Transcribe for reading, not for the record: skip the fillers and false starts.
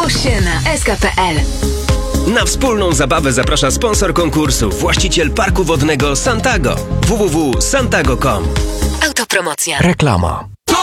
Spójrz się na sk.pl. Na wspólną zabawę zaprasza sponsor konkursu, właściciel parku wodnego Santago. www.santago.com. Autopromocja. Reklama.